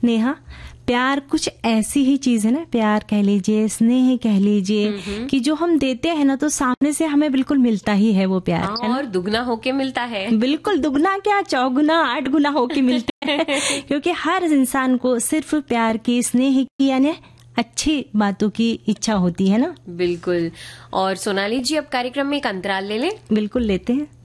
नेहा, प्यार कुछ ऐसी ही चीज है ना, प्यार कह लीजिए, स्नेह कह लीजिए, कि जो हम देते हैं ना तो सामने से हमें बिल्कुल मिलता ही है वो प्यार, है ना? और दुगना होके मिलता है। बिल्कुल, दुगना क्या, 4 गुना 8 गुना होके मिलता है। क्योंकि हर इंसान को सिर्फ प्यार की, स्नेह की, यानी अच्छी बातों की इच्छा होती है ना। बिल्कुल। और सोनाली जी, अब कार्यक्रम में एक अंतराल ले लें। बिल्कुल लेते हैं।